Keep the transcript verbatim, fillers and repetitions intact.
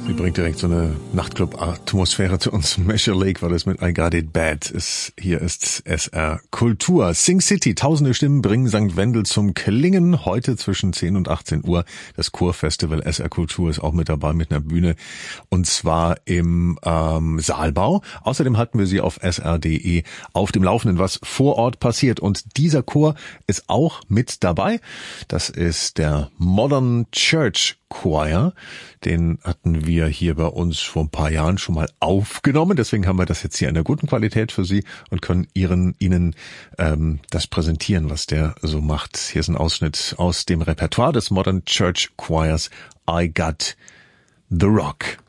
Die bringt direkt so eine Nachtclub-Atmosphäre zu uns. Measure Lake war das mit I Got It Bad. Es, hier ist S R Kultur. Sing City, tausende Stimmen bringen Sankt Wendel zum Klingen. Heute zwischen zehn und achtzehn Uhr. Das Chorfestival S R Kultur ist auch mit dabei mit einer Bühne. Und zwar im ähm, Saalbau. Außerdem halten wir Sie auf S R punkt de auf dem Laufenden, was vor Ort passiert. Und dieser Chor ist auch mit dabei. Das ist der Modern Church Choir. Den hatten wir hier bei uns vor ein paar Jahren schon mal aufgenommen. Deswegen haben wir das jetzt hier in der guten Qualität für Sie und können ihren, Ihnen ähm, das präsentieren, was der so macht. Hier ist ein Ausschnitt aus dem Repertoire des Modern Church Choirs I Got the Rock.